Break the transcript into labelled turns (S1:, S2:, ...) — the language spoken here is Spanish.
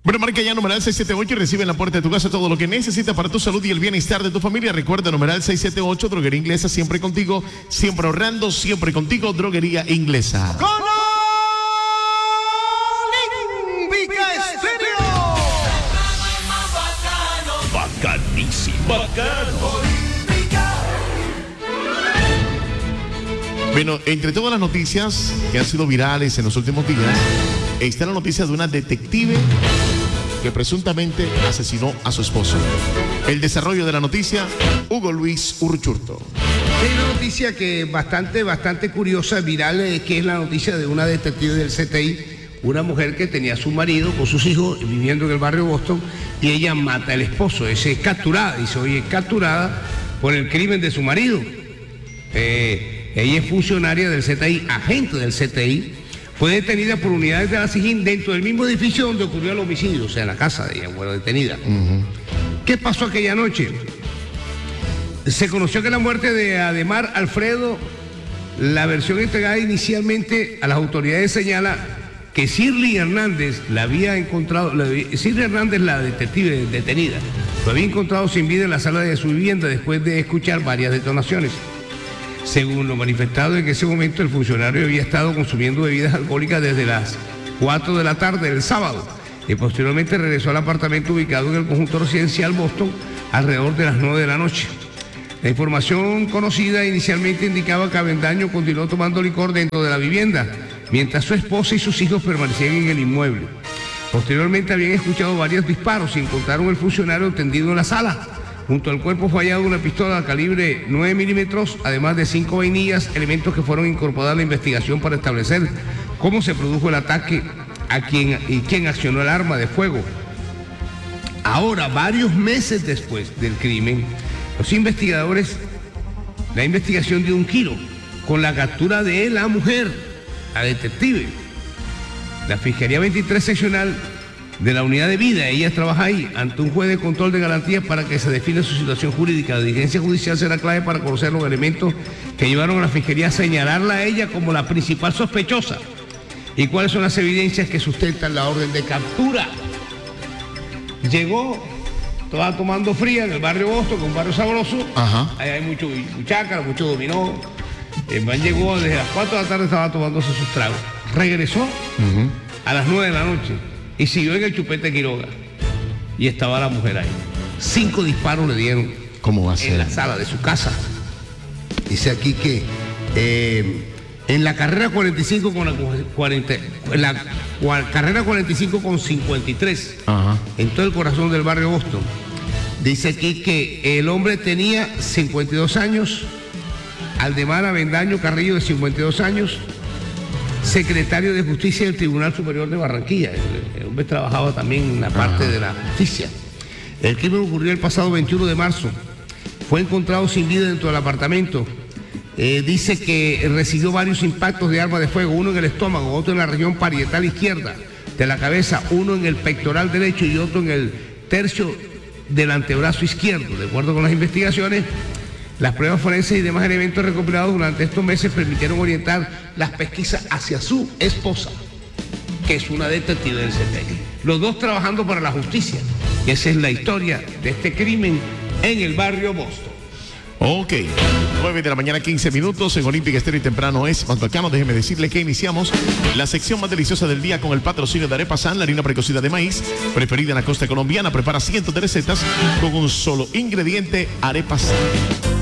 S1: Bueno, marca ya numeral 678 y recibe en la puerta de tu casa todo lo que necesitas para tu salud y el bienestar de tu familia. Recuerda, numeral 678, Droguería Inglesa, siempre contigo, siempre ahorrando, siempre contigo, Droguería Inglesa.
S2: ¡Con Olímpica Estéreo!
S1: Bacanísimo. Bacano. Bueno, entre todas las noticias que han sido virales en los últimos días, está la noticia de una detective que presuntamente asesinó a su esposo. El desarrollo de la noticia, Hugo Luis Urchurto.
S3: Hay una noticia que bastante curiosa, viral, que es la noticia de una detective del CTI, una mujer que tenía a su marido con sus hijos viviendo en el barrio Boston, y ella mata al esposo. Ella es capturada, dice, oye, capturada por el crimen de su marido. Ella es funcionaria del CTI, agente del CTI. Fue detenida por unidades de la SIJIN dentro del mismo edificio donde ocurrió el homicidio, o sea, en la casa de ella, fue detenida. ¿Qué pasó aquella noche? Se conoció que la muerte de Ademar Alfredo, la versión entregada inicialmente a las autoridades señala que Shirley Hernández la había encontrado, Shirley Hernández, la detective detenida, lo había encontrado sin vida en la sala de su vivienda después de escuchar varias detonaciones. Según lo manifestado, en ese momento el funcionario había estado consumiendo bebidas alcohólicas desde las 4 de la tarde del sábado y posteriormente regresó al apartamento ubicado en el conjunto residencial Boston alrededor de las 9 de la noche. La información conocida inicialmente indicaba que Avendaño continuó tomando licor dentro de la vivienda, mientras su esposa y sus hijos permanecían en el inmueble. Posteriormente habían escuchado varios disparos y encontraron al funcionario tendido en la sala. Junto al cuerpo fue hallado una pistola calibre 9 milímetros, además de 5 vainillas, elementos que fueron incorporados a la investigación para establecer cómo se produjo el ataque a quién accionó el arma de fuego. Ahora, varios meses después del crimen, los investigadores, la investigación dio un giro con la captura de la mujer, la detective. La Fiscalía 23 Seccional de la Unidad de Vida, ella trabaja ahí, ante un juez de control de garantías para que se define su situación jurídica. La diligencia judicial será clave para conocer los elementos que llevaron a la Fiscalía a señalarla a ella como la principal sospechosa y cuáles son las evidencias que sustentan la orden de captura. Llegó, estaba tomando fría en el barrio Boston, que es un barrio sabroso.
S1: Ajá.
S3: Ahí hay mucho chácara, mucho dominó. El man llegó desde las 4 de la tarde, estaba tomándose sus tragos. Regresó a las 9 de la noche y siguió en el Chupete Quiroga. Y estaba la mujer ahí. 5 disparos le dieron.
S1: ¿Cómo va a ser?
S3: En la sala de su casa. Dice aquí que en la carrera 45 con carrera 45 con 53, en todo el corazón del barrio Boston. Dice aquí que el hombre tenía 52 años, Aldemar Avendaño Carrillo, de 52 años, secretario de Justicia del Tribunal Superior de Barranquilla. El hombre trabajaba también en la parte de la justicia. El crimen ocurrió el pasado 21 de marzo. Fue encontrado sin vida dentro del apartamento. Dice que recibió varios impactos de arma de fuego, uno en el estómago, otro en la región parietal izquierda de la cabeza, uno en el pectoral derecho y otro en el tercio del antebrazo izquierdo. De acuerdo con las investigaciones, las pruebas forenses y demás elementos recopilados durante estos meses permitieron orientar las pesquisas hacia su esposa, que es una detective del CTI. Los dos trabajando para la justicia. Y esa es la historia de este crimen en el barrio Boston.
S1: Ok, 9 de la mañana, 15 minutos en Olímpica Estéreo y temprano es más bacano. Déjeme decirle que iniciamos la sección más deliciosa del día con el patrocinio de Arepa San, la harina precocida de maíz, preferida en la costa colombiana. Prepara cientos de recetas con un solo ingrediente, Arepa San.